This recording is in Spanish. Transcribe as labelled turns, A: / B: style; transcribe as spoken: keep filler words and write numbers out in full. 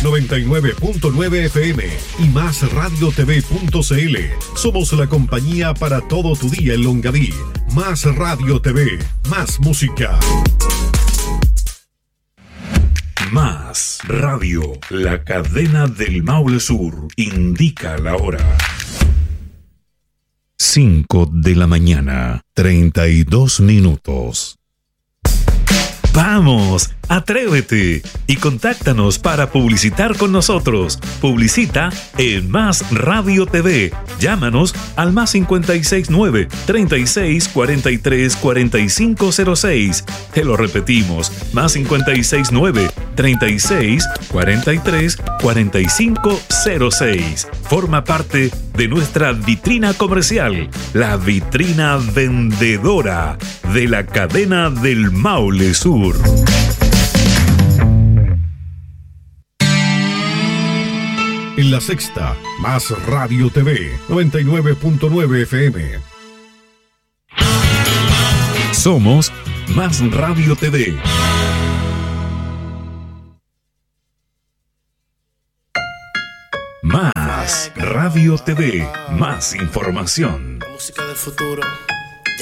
A: noventa y nueve punto nueve F M y más radio t v punto c l. Somos la compañía para todo tu día en Longaví. Más Radio T V, más música.
B: Más Radio, la cadena del Maule Sur, indica la hora. cinco de la mañana, treinta y dos minutos. ¡Vamos! ¡Atrévete! Y contáctanos para publicitar con nosotros. Publicita en Más Radio T V. Llámanos al más cincuenta y seis nueve, treinta y seis, cuarenta y tres, cuarenta y cinco cero seis. Te lo repetimos. Más cincuenta y seis nueve, treinta y seis, cuarenta y tres, cuarenta y cinco cero seis. Forma parte de nuestra vitrina comercial. La vitrina vendedora de la cadena del Maule Sur.
A: En La Sexta, Más Radio T V, noventa y nueve punto nueve F M.
B: Somos Más Radio T V. Más Radio T V, más información.
C: Música del futuro.